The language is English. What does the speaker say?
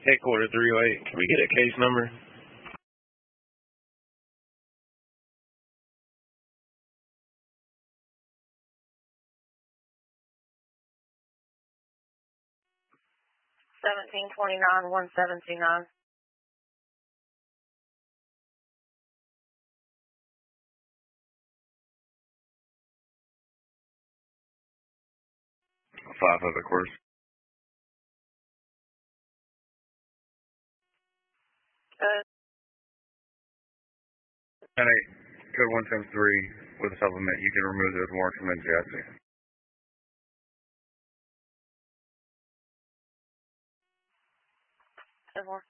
Headquarter 308. Can we get a case number? $1729-1729. Five of it, of course. And code 173 with a supplement. You can remove those warrants from NJIC. Good one.